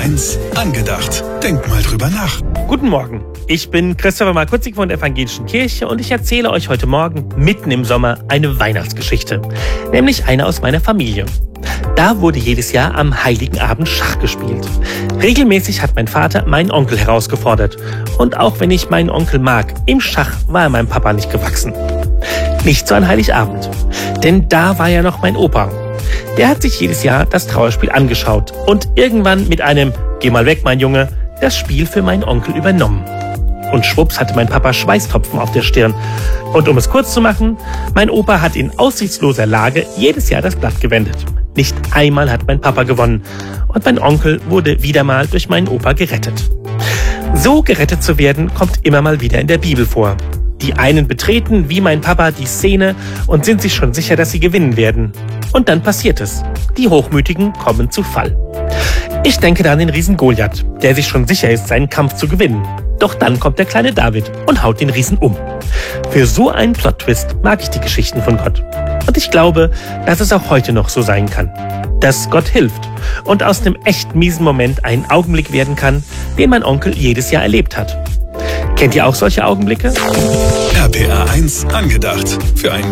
1 angedacht. Denk mal drüber nach. Guten Morgen, ich bin Christopher Markutzig von der Evangelischen Kirche und ich erzähle euch heute Morgen mitten im Sommer eine Weihnachtsgeschichte. Nämlich eine aus meiner Familie. Da wurde jedes Jahr am Heiligen Abend Schach gespielt. Regelmäßig hat mein Vater meinen Onkel herausgefordert. Und auch wenn ich meinen Onkel mag, im Schach war er meinem Papa nicht gewachsen. Nicht so an Heiligabend. Denn da war ja noch mein Opa. Der hat sich jedes Jahr das Trauerspiel angeschaut und irgendwann mit einem "Geh mal weg, mein Junge" das Spiel für meinen Onkel übernommen. Und schwupps hatte mein Papa Schweißtropfen auf der Stirn. Und um es kurz zu machen, mein Opa hat in aussichtsloser Lage jedes Jahr das Blatt gewendet. Nicht einmal hat mein Papa gewonnen. Und mein Onkel wurde wieder mal durch meinen Opa gerettet. So gerettet zu werden, kommt immer mal wieder in der Bibel vor. Die einen betreten, wie mein Papa, die Szene und sind sich schon sicher, dass sie gewinnen werden. Und dann passiert es. Die Hochmütigen kommen zu Fall. Ich denke da an den Riesen Goliath, der sich schon sicher ist, seinen Kampf zu gewinnen. Doch dann kommt der kleine David und haut den Riesen um. Für so einen Plot-Twist mag ich die Geschichten von Gott. Und ich glaube, dass es auch heute noch so sein kann. Dass Gott hilft und aus einem echt miesen Moment ein Augenblick werden kann, den mein Onkel jedes Jahr erlebt hat. Kennt ihr auch solche Augenblicke? RPR 1 angedacht. Für ein